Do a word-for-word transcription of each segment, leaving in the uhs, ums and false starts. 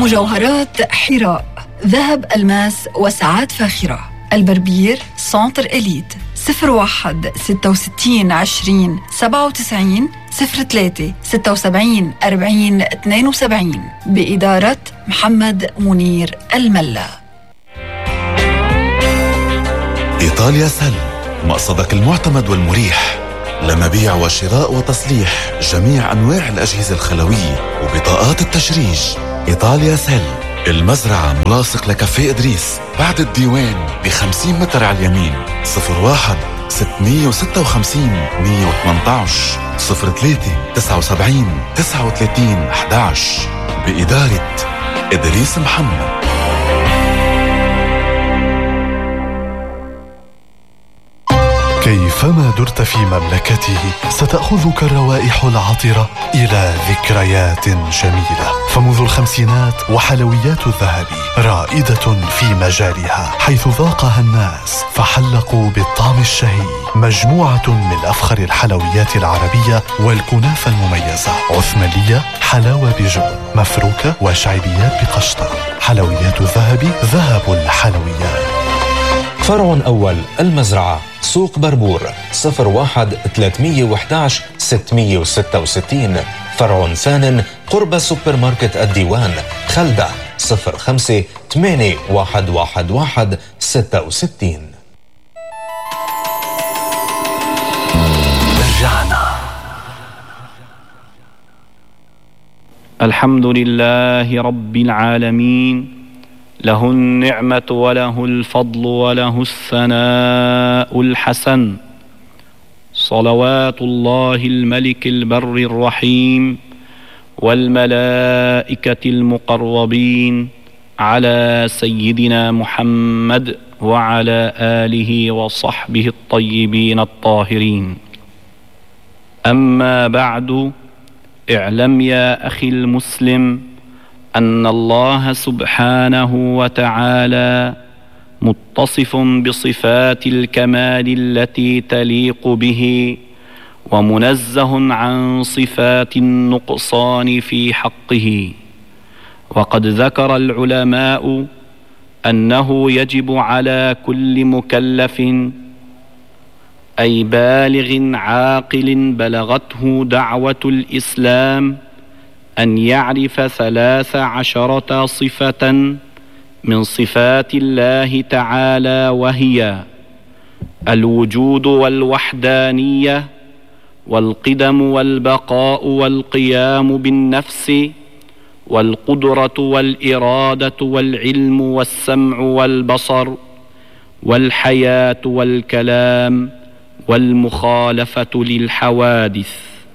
مجوهرات حراء، ذهب، ألماس وساعات فاخرة. البربير سنتر إليت. صفر واحد ستة وستين عشرين سبعة وتسعين صفر ثلاثة ستة وسبعين أربعين اثنين وسبعين بإدارة محمد منير الملا. إيطاليا سل، مقصدك المعتمد والمريح لمبيع وشراء وتصليح جميع أنواع الأجهزة الخلوية وبطاقات التشريج. إيطاليا سل، المزرعة ملاصق لكافيه إدريس بعد الديوان بخمسين متر على اليمين. صفر واحد ستمية وستة وخمسين مية وثمانية عشر صفر ثلاثة تسعة وسبعين تسعة وثلاثين أحد عشر بإدارة إدريس محمد. كيفما درت في مملكته ستأخذك الروائح العطرة إلى ذكريات جميلة. فمنذ الخمسينات وحلويات الذهبي رائدة في مجالها، حيث ذاقها الناس فحلقوا بالطعم الشهي. مجموعة من أفخر الحلويات العربية والكنافة المميزة: عثمانية، حلاوة بجبن، مفروكة، وشعبيات بقشطة. حلويات الذهبي، ذهب الحلويات. فرع أول المزرعة، سوق بربور، صفر واحد ثلاثمية وإحدى عشر ستمية وستة وستين. فرع ثان قرب سوبر ماركت الديوان، خلدة، صفر خمسة ثمانية واحد واحد واحد ستة وستين. رجعنا. الحمد لله رب العالمين، له النعمة وله الفضل وله الثناء الحسن. صلوات الله الملك البر الرحيم والملائكة المقربين على سيدنا محمد وعلى آله وصحبه الطيبين الطاهرين. أما بعد، اعلم يا أخي المسلم أن الله سبحانه وتعالى متصف بصفات الكمال التي تليق به، ومنزه عن صفات النقصان في حقه. وقد ذكر العلماء أنه يجب على كل مكلف، أي بالغ عاقل بلغته دعوة الإسلام، أن يعرف ثلاث عشرة صفة من صفات الله تعالى، وهي الوجود والوحدانية، والقدم والبقاء والقيام بالنفس، والقدرة والإرادة والعلم والسمع والبصر، والحياة والكلام، والمخالفة للحوادث.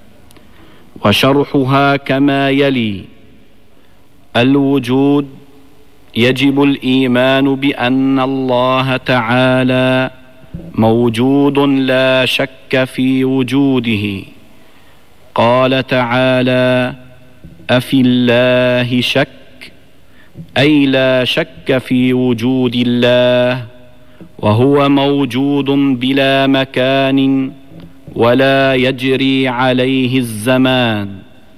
وشرحها كما يلي: الوجود، يجب الإيمان بأن الله تعالى موجود لا شك في وجوده. قال تعالى: أفي الله شك، أي لا شك في وجود الله، وهو موجود بلا مكان ولا يجري عليه الزمان.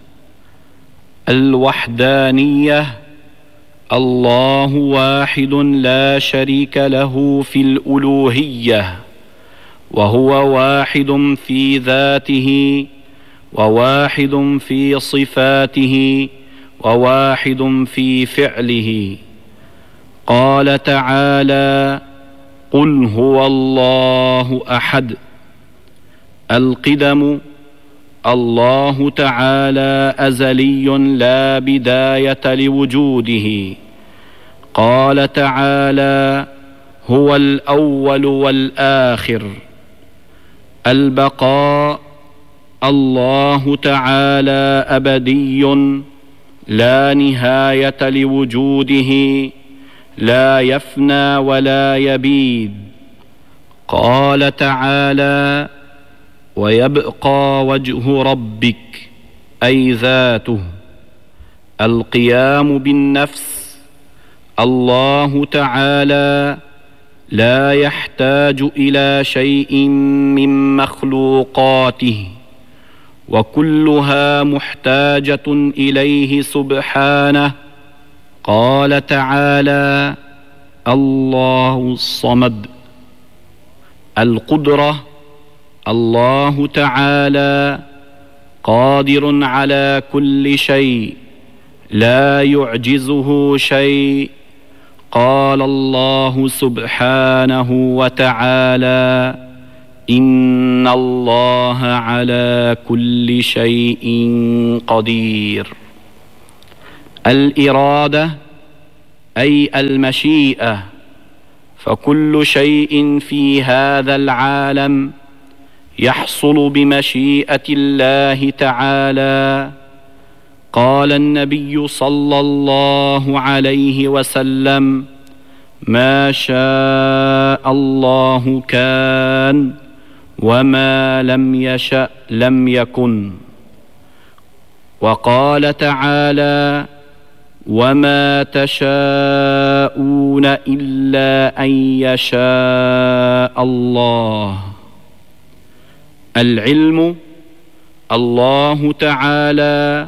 الوحدانية، الله واحد لا شريك له في الألوهية، وهو واحد في ذاته، وواحد في صفاته، وواحد في فعله. قال تعالى: قل هو الله أحد. القدم، الله تعالى أزلي لا بداية لوجوده. قال تعالى: هو الأول والآخر. البقاء، الله تعالى أبدي لا نهاية لوجوده، لا يفنى ولا يبيد. قال تعالى: ويبقى وجه ربك، أي ذاته. القيام بالنفس، الله تعالى لا يحتاج إلى شيء من مخلوقاته، وكلها محتاجة إليه سبحانه. قال تعالى: الله الصمد. القدرة: الله تعالى قادر على كل شيء لا يعجزه شيء. قال الله سبحانه وتعالى: إن الله على كل شيء قدير. الإرادة أي المشيئة، فكل شيء في هذا العالم يحصل بمشيئة الله تعالى. قال النبي صلى الله عليه وسلم: ما شاء الله كان، وما لم يشأ لم يكن. وقال تعالى: وما تشاءون إلا أن يشاء الله. العلم: الله تعالى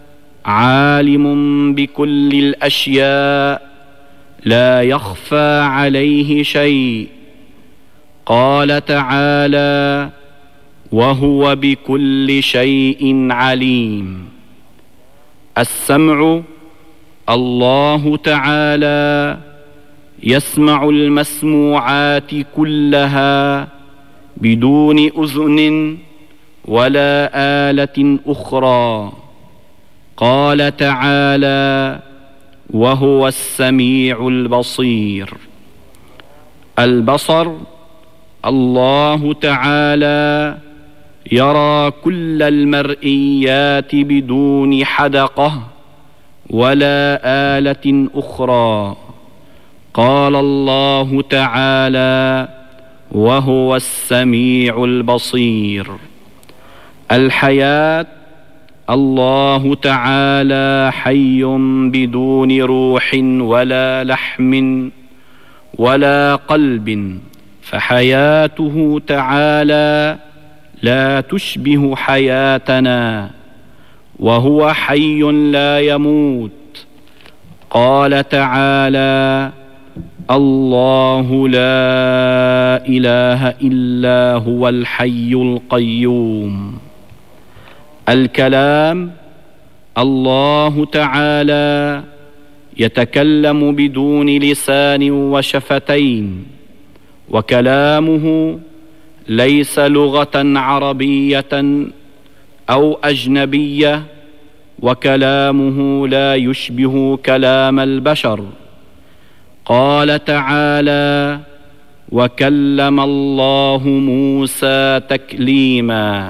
عالم بكل الأشياء لا يخفى عليه شيء. قال تعالى: وهو بكل شيء عليم. السمع: الله تعالى يسمع المسموعات كلها بدون أذن ولا آلة أخرى. قال تعالى: وهو السميع البصير. البصر: الله تعالى يرى كل المرئيات بدون حدقة ولا آلة أخرى. قال الله تعالى: وهو السميع البصير. الحياة: الله تعالى حي بدون روح ولا لحم ولا قلب، فحياته تعالى لا تشبه حياتنا، وهو حي لا يموت. قال تعالى: الله لا إله إلا هو الحي القيوم. الكلام: الله تعالى يتكلم بدون لسان وشفتين، وكلامه ليس لغة عربية أو أجنبية، وكلامه لا يشبه كلام البشر. قال تعالى: وكلم الله موسى تكليما.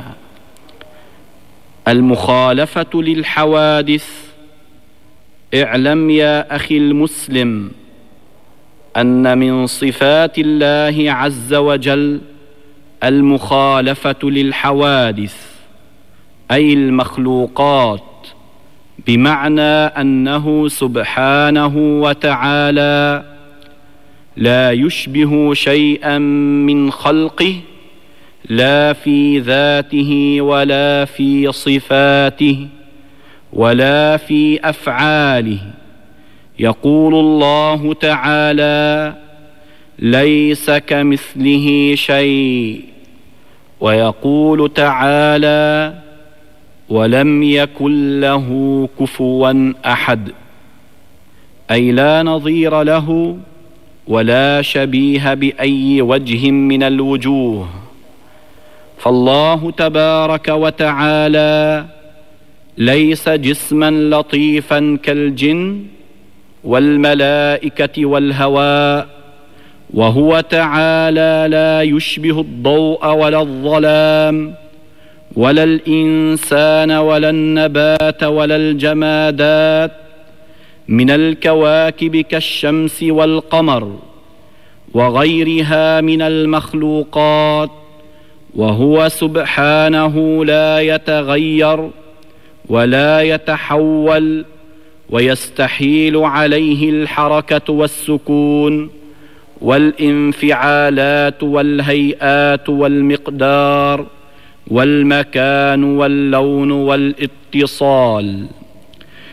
المخالفة للحوادث: اعلم يا أخي المسلم أن من صفات الله عز وجل المخالفة للحوادث، أي المخلوقات، بمعنى أنه سبحانه وتعالى لا يشبه شيئا من خلقه، لا في ذاته ولا في صفاته ولا في أفعاله. يقول الله تعالى: ليس كمثله شيء. ويقول تعالى: ولم يكن له كفوا أحد، أي لا نظير له ولا شبيه بأي وجه من الوجوه. فالله تبارك وتعالى ليس جسما لطيفا كالجن والملائكة والهواء، وهو تعالى لا يشبه الضوء ولا الظلام ولا الإنسان ولا النبات ولا الجمادات من الكواكب كالشمس والقمر وغيرها من المخلوقات. وهو سبحانه لا يتغير ولا يتحول، ويستحيل عليه الحركة والسكون والانفعالات والهيئات والمقدار والمكان واللون والاتصال.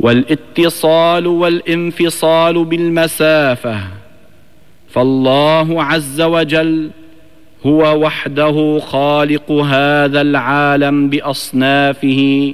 والاتصال والانفصال بالمسافة، فالله عز وجل هو وحده خالق هذا العالم بأصنافه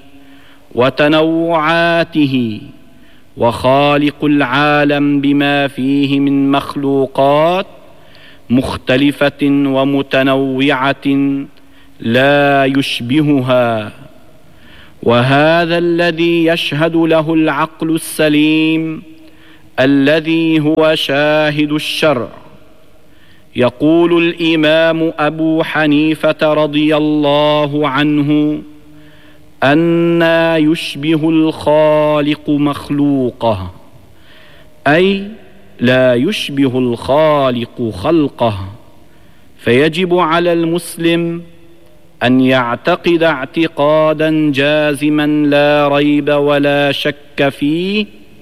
وتنوعاته، وخالق العالم بما فيه من مخلوقات مختلفة ومتنوعة لا يشبهها، وهذا الذي يشهد له العقل السليم الذي هو شاهد الشرع. يقول الإمام أبو حنيفة رضي الله عنه: أنى يشبه الخالق مخلوقه، أي لا يشبه الخالق خلقه. فيجب على المسلم أن يعتقد اعتقادا جازما لا ريب ولا شك فيه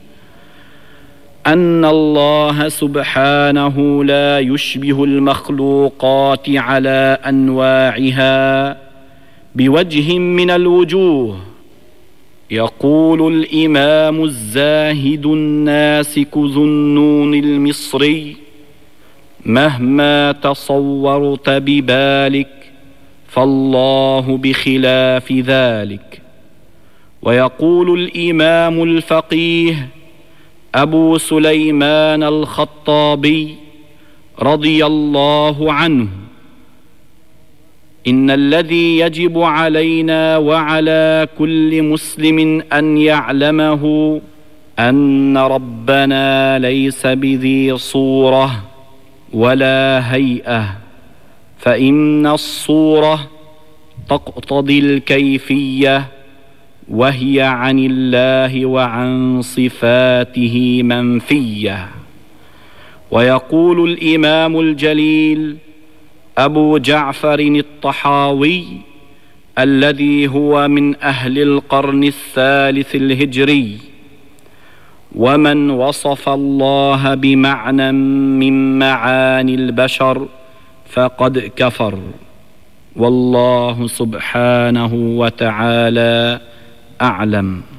أن الله سبحانه لا يشبه المخلوقات على أنواعها بوجه من الوجوه. يقول الإمام الزاهد الناسك ذو النون المصري: مهما تصورت ببالك فالله بخلاف ذلك. ويقول الإمام الفقيه أبو سليمان الخطابي رضي الله عنه: إن الذي يجب علينا وعلى كل مسلم أن يعلمه أن ربنا ليس بذي صورة ولا هيئة، فإن الصورة تقتضي الكيفية، وهي عن الله وعن صفاته منفية. ويقول الإمام الجليل أبو جعفر الطحاوي الذي هو من أهل القرن الثالث الهجري: ومن وصف الله بمعنى من معاني البشر فقد كفر، والله سبحانه وتعالى أعلم.